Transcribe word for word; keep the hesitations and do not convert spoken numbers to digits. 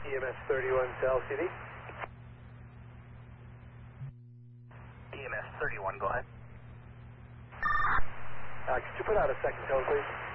E M S thirty-one to L C D. E M S thirty-one, go ahead. Uh, could you put out a second code, please?